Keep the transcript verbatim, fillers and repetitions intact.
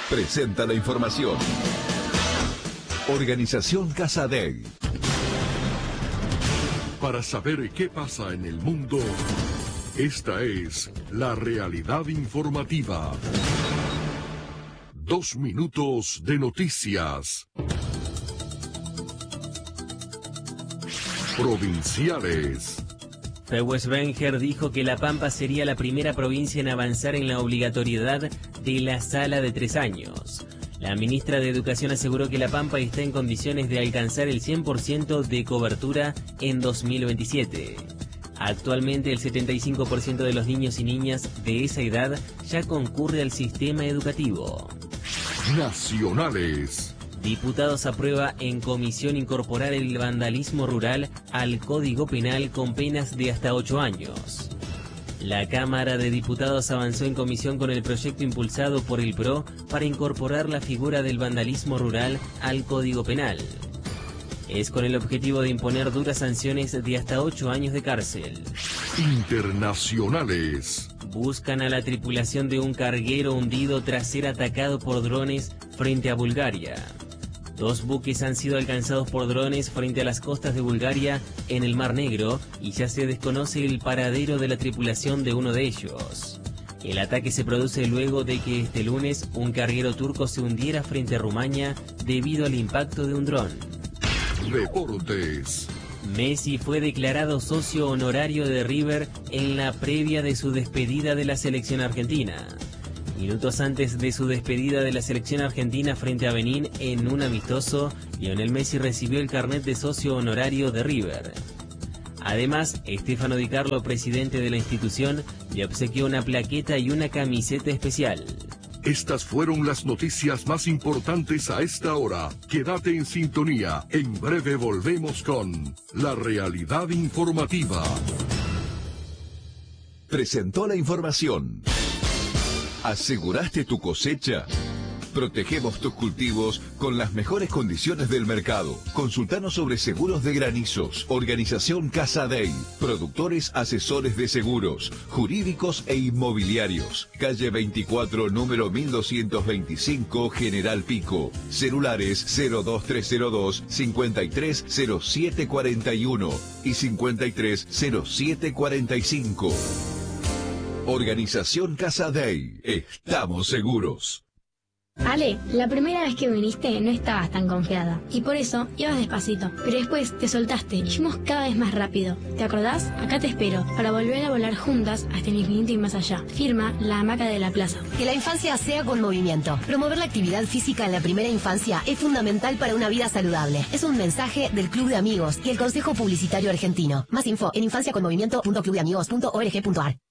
presenta la información. Organización Casadei. Para saber qué pasa en el mundo, esta es la realidad informativa. Dos minutos de noticias. Provinciales. Feuersberger dijo que La Pampa sería la primera provincia en avanzar en la obligatoriedad de la sala de tres años. La ministra de Educación aseguró que La Pampa está en condiciones de alcanzar el cien por ciento de cobertura en dos mil veintisiete. Actualmente el setenta y cinco por ciento de los niños y niñas de esa edad ya concurre al sistema educativo. Nacionales. Diputados aprueba en comisión incorporar el vandalismo rural al Código Penal con penas de hasta ocho años. La Cámara de Diputados avanzó en comisión con el proyecto impulsado por el P R O para incorporar la figura del vandalismo rural al Código Penal. Es con el objetivo de imponer duras sanciones de hasta ocho años de cárcel. Internacionales. Buscan a la tripulación de un carguero hundido tras ser atacado por drones frente a Bulgaria. Dos buques han sido alcanzados por drones frente a las costas de Bulgaria en el Mar Negro y ya se desconoce el paradero de la tripulación de uno de ellos. El ataque se produce luego de que este lunes un carguero turco se hundiera frente a Rumania debido al impacto de un dron. Deportes. Messi fue declarado socio honorario de River en la previa de su despedida de la selección argentina. Minutos antes de su despedida de la selección argentina frente a Benín en un amistoso, Lionel Messi recibió el carnet de socio honorario de River. Además, Stefano Di Carlo, presidente de la institución, le obsequió una plaqueta y una camiseta especial. Estas fueron las noticias más importantes a esta hora. Quédate en sintonía. En breve volvemos con la realidad informativa. Presentó la información. ¿Aseguraste tu cosecha? Protegemos tus cultivos con las mejores condiciones del mercado. Consultanos sobre seguros de granizos. Organización Casadei. Productores asesores de seguros, jurídicos e inmobiliarios. Calle veinticuatro, número mil doscientos veinticinco, General Pico. Celulares cero dos tres cero dos, cincuenta y tres cero siete cuarenta y uno y cincuenta y tres cero siete cuarenta y cinco. Organización Casadei. Estamos seguros. Ale, la primera vez que viniste no estabas tan confiada y por eso ibas despacito, pero después te soltaste y fuimos cada vez más rápido. ¿Te acordás? Acá te espero para volver a volar juntas hasta el infinito y más allá. Firma La Hamaca de la Plaza. Que la infancia sea con movimiento. Promover la actividad física en la primera infancia es fundamental para una vida saludable. Es un mensaje del Club de Amigos y el Consejo Publicitario Argentino. Más info en infancia con movimiento punto club de amigos punto org punto ar.